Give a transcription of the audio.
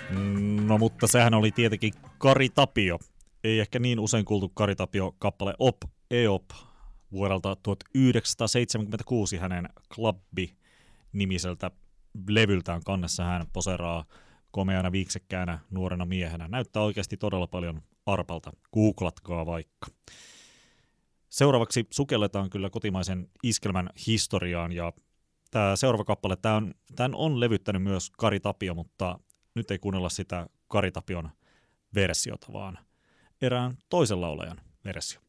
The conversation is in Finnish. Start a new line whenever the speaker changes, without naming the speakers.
No mutta sehän oli tietenkin Kari Tapio. Ei ehkä niin usein kuultu Kari Tapio kappale Op Eop vuodelta 1976 hänen Klabbi-nimiseltä levyltään kannessa hän poseraa komeana viiksekkäänä nuorena miehenä. Näyttää oikeasti todella paljon arpalta. Googlatkaa vaikka. Seuraavaksi sukelletaan kyllä kotimaisen iskelmän historiaan ja tämä seuraava kappale, tämän on levyttänyt myös Kari Tapio, mutta nyt ei kuunnella sitä Kari Tapion versiota, vaan erään toisen laulajan versio.